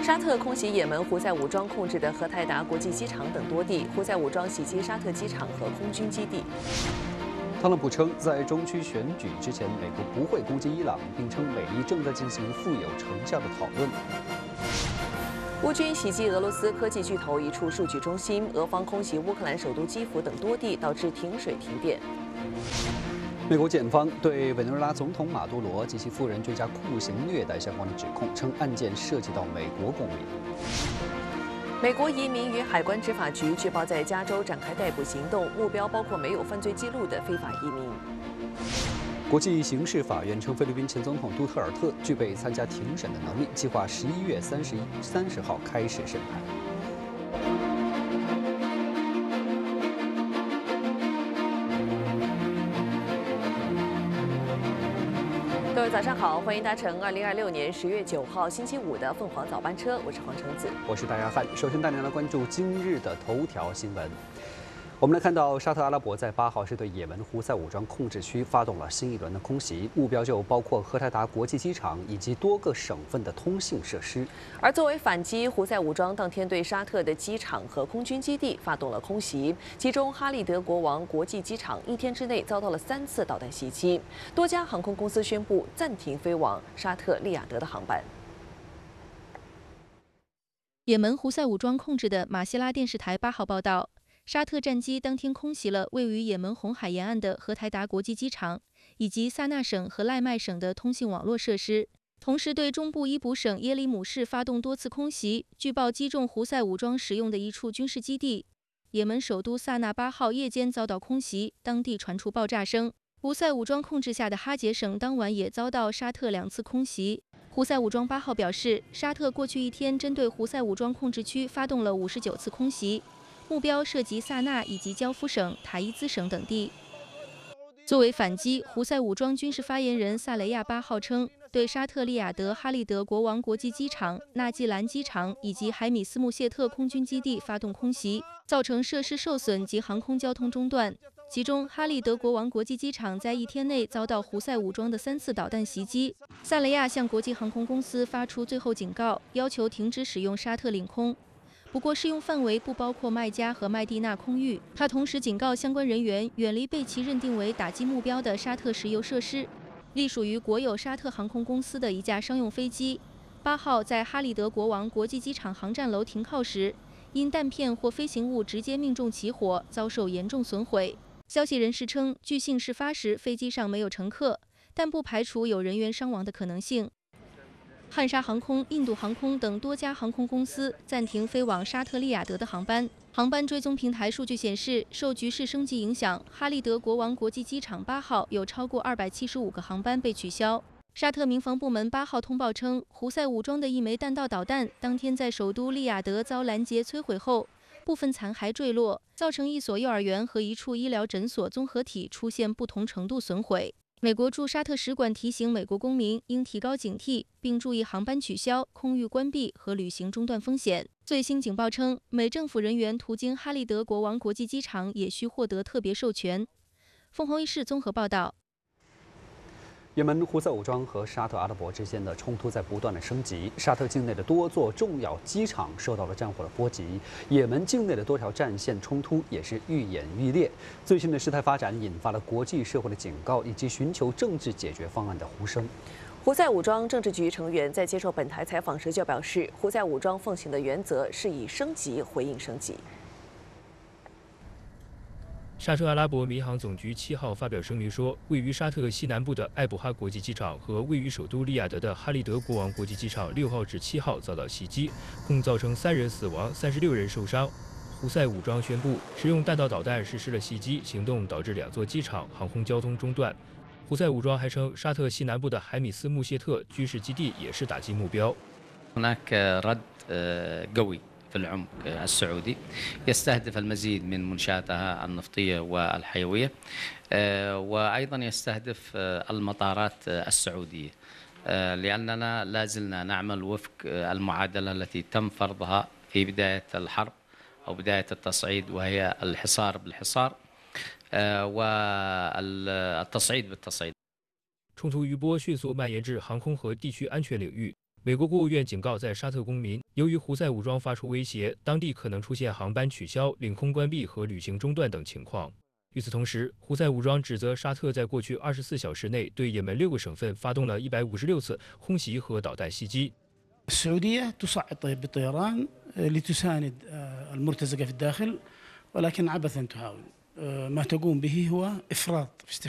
沙特空袭也门胡塞武装控制的荷台达国际机场等多地，胡塞武装袭击沙特机场和空军基地。 特朗普称，在中区选举之前，美国不会攻击伊朗，并称美伊正在进行富有成效的讨论。 乌军袭击俄罗斯科技巨头一处数据中心，俄方空袭乌克兰首都基辅等多地，导致停水停电。 美国检方对委内瑞拉总统马杜罗及其夫人追加酷刑虐待相关的指控，称案件涉及到美国公民。 美国移民与海关执法局据报在加州展开逮捕行动，目标包括没有犯罪记录的非法移民。 国际刑事法院称，菲律宾前总统杜特尔特具备参加庭审的能力，计划11月30号开始审判。 各位早上好，欢迎搭乘2026年10月9号星期五的凤凰早班车，我是黄橙子， 我是大家汉。首先带您来关注今日的头条新闻。我们来看到，沙特阿拉伯在8号是对也门胡塞武装控制区发动了新一轮的空袭，目标就包括荷台达国际机场以及多个省份的通信设施。 而作为反击，胡塞武装当天对沙特的机场和空军基地发动了空袭，其中哈利德国王国际机场一天之内遭到了3次导弹袭击，多家航空公司宣布暂停飞往沙特利雅得的航班。 也门胡塞武装控制的马希拉电视台8号报道，沙特战机当天空袭了位于也门红海沿岸的荷台达国际机场，以及萨那省和赖麦省的通信网络设施，同时对中部伊卜省耶里姆市发动多次空袭，据报击中胡塞武装使用的一处军事基地。也门首都萨那8号夜间遭到空袭，当地传出爆炸声。胡塞武装控制下的哈杰省当晚也遭到沙特2次空袭。胡塞武装8号表示，沙特过去一天针对胡塞武装控制区发动了59次空袭，目标涉及萨那以及焦夫省、塔伊兹省等地。作为反击，胡塞武装军事发言人萨雷亚8号称，对沙特利雅得哈利德国王国际机场、纳季兰机场以及海米斯穆谢特空军基地发动空袭，造成设施受损及航空交通中断。其中，哈利德国王国际机场在一天内遭到胡塞武装的3次导弹袭击。萨雷亚向国际航空公司发出最后警告，要求停止使用沙特领空。不过，适用范围不包括麦加和麦地那空域。他同时警告相关人员远离被其认定为打击目标的沙特石油设施。隶属于国有沙特航空公司的一架商用飞机，8号在哈利德国王国际机场航站楼停靠时，因弹片或飞行物直接命中起火，遭受严重损毁。消息人士称，据信事发时飞机上没有乘客，但不排除有人员伤亡的可能性。汉莎航空、印度航空等多家航空公司暂停飞往沙特利雅得的航班。航班追踪平台数据显示，受局势升级影响，哈利德国王国际机场8号有超过275个航班被取消。沙特民防部门8号通报称，胡塞武装的一枚弹道导弹当天在首都利雅得遭拦截摧毁后，部分残骸坠落，造成一所幼儿园和一处医疗诊所综合体出现不同程度损毁。美国驻沙特使馆提醒美国公民应提高警惕，并注意航班取消、空域关闭和旅行中断风险。最新警报称，美政府人员途经哈利德国王国际机场也需获得特别授权。凤凰卫视综合报道。 也门胡塞武装和沙特阿拉伯之间的冲突在不断的升级，沙特境内的多座重要机场受到了战火的波及，也门境内的多条战线冲突也是愈演愈烈。最新的事态发展引发了国际社会的警告，以及寻求政治解决方案的呼声。 胡塞武装政治局成员在接受本台采访时就表示，胡塞武装奉行的原则是以升级回应升级。 沙特阿拉伯民航总局7号发表声明说，位于沙特西南部的艾卜哈国际机场和位于首都利雅得的哈利德国王国际机场6号至7号遭到袭击，共造成3人死亡、36人受伤。胡塞武装宣布使用弹道导弹实施了袭击行动，导致2座机场航空交通中断。胡塞武装还称，沙特西南部的海米斯穆谢特军事基地也是打击目标。 في العمق السعودي يستهدف المزيد من منشاتها النفطية والحيوية وأيضا يستهدف المطارات السعودية لأننا لا زلنا نعمل وفق المعادلة التي تم فرضها في بداية الحرب أو بداية التصعيد، وهي الحصار بالحصار والتصعيد بالتصعيد。 冲突余波迅速蔓延至航空和地区安全领域。 美国国务院警告在沙特公民，由于胡塞武装发出威胁，当地可能出现航班取消、领空关闭和旅行中断等情况。与此同时，胡塞武装指责沙特在过去24小时内对也门6个省份发动了156次空袭和导弹袭击。 السعودية تصعد بالطيران لتساند المرتزقة في الداخل ولكن عبثا تحاول ما تقوم به هو إفراط